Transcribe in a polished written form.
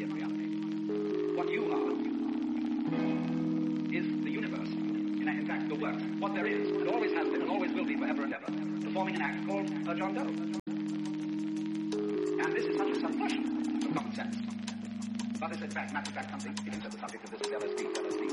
in reality. What you are is the universe. In fact, the work. What there is, and always has been, and always will be forever and ever, performing an act called a John Doe. And this is such a subversion of common sense. But it's in fact, matter of fact, something, it is the subject of this LSD.